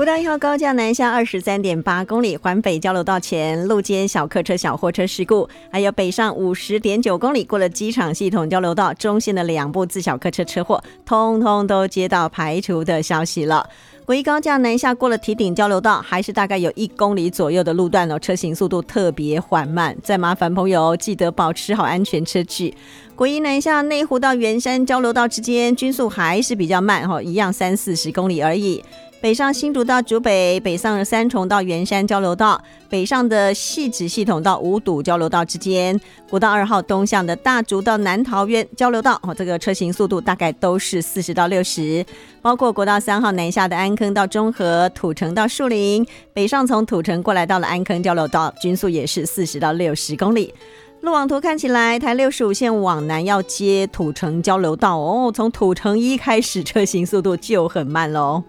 国道1号高架南下23.8公里，环北交流道前路肩小客车小货车事故，还有北上50.9公里过了机场系统交流道中线的2部自小客车车祸，通通都接到排除的消息了。国一高架南下过了堤顶交流道，还是大概有1公里左右的路段车行速度特别缓慢，再麻烦朋友记得保持好安全车距。国一南下内湖到圆山交流道之间均速还是比较慢，一样30-40公里而已。北上新竹到竹北，北上三重到圆山交流道，北上的汐止系统到五堵交流道之间，国道2号东向的大竹到南桃园交流道，这个车行速度大概都是40到60，包括国道3号南下的安坑到中和，土城到树林，北上从土城过来到了安坑交流道，均速也是40到60公里。路网图看起来，台65线往南要接土城交流道从土城1开始，车行速度就很慢咯。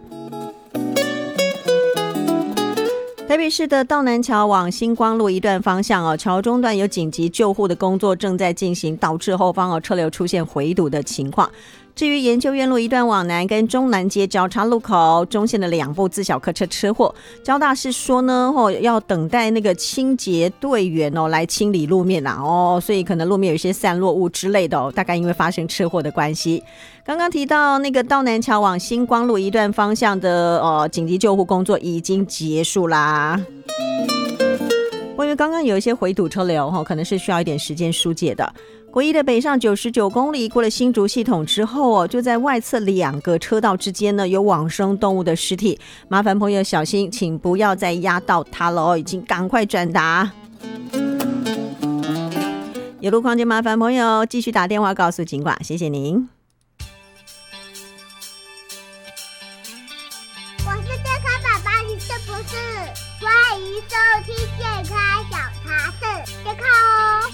台北市的道南桥往星光路一段方向桥中段有紧急救护的工作正在进行，导致后方车流出现回堵的情况。至于研究院路一段往南跟中南街交叉路口中线的2部自小客车车祸，交大是说呢要等待那个清洁队员来清理路面所以可能路面有一些散落物之类的大概因为发生车祸的关系。刚刚提到那个道南桥往星光路一段方向的紧急救护工作已经结束啦。因为刚刚有一些回堵车流可能是需要一点时间疏解的。国一的北上99公里过了新竹系统之后就在外侧2个车道之间呢有往生动物的尸体，麻烦朋友小心，请不要再压到它了已经赶快转达。有路况就麻烦朋友继续打电话告诉警管，谢谢您。 我是健康宝宝，你是不是？欢迎收听健康小茶室，健康哦。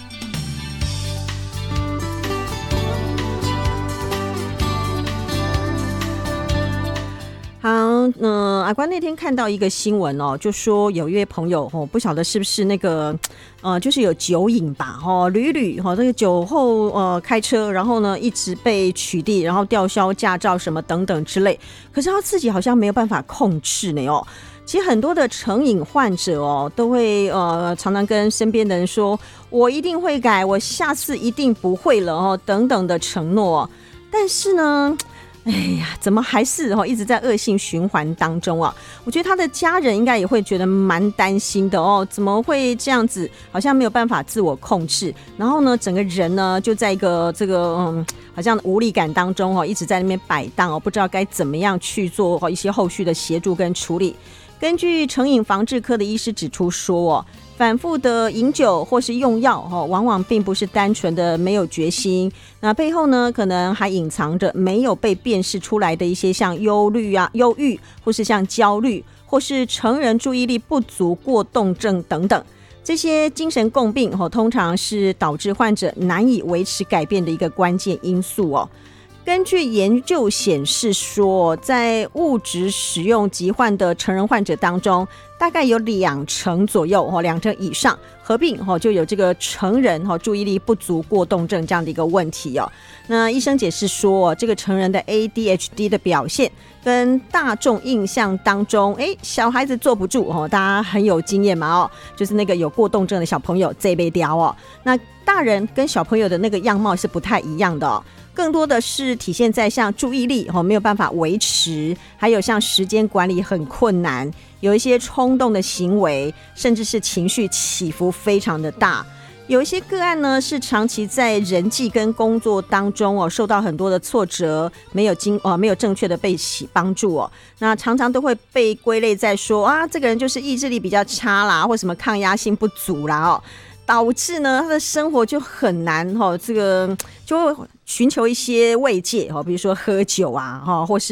好，阿关那天看到一个新闻就说有一位朋友不晓得是不是那个就是有酒瘾吧屡这个酒后开车，然后呢一直被取缔，然后吊销驾照什么等等之类，可是他自己好像没有办法控制呢其实很多的成瘾患者都会常常跟身边的人说我一定会改，我下次一定不会了等等的承诺，但是呢哎呀，怎么还是一直在恶性循环当中我觉得他的家人应该也会觉得蛮担心的怎么会这样子，好像没有办法自我控制，然后呢整个人呢就在一个这个好像无力感当中一直在那边摆荡不知道该怎么样去做一些后续的协助跟处理。根据成瘾防治科的医师指出说反复的饮酒或是用药往往并不是单纯的没有决心，那背后呢可能还隐藏着没有被辨识出来的一些像忧郁或是像焦虑或是成人注意力不足过动症等等，这些精神共病通常是导致患者难以维持改变的一个关键因素根据研究显示说，在物质使用疾患的成人患者当中，大概有20%左右2%以上合并就有这个成人注意力不足过动症这样的一个问题那医生解释说，这个成人的 ADHD 的表现跟大众印象当中小孩子坐不住大家很有经验嘛就是那个有过动症的小朋友这被叼那大人跟小朋友的那个样貌是不太一样的更多的是体现在像注意力没有办法维持，还有像时间管理很困难，有一些冲动的行为，甚至是情绪起伏非常的大。有一些个案呢是长期在人际跟工作当中受到很多的挫折，没有正确的被帮助那常常都会被归类在说这个人就是意志力比较差啦，或什么抗压性不足啦导致呢他的生活就很难这个就会寻求一些慰藉比如说喝酒或是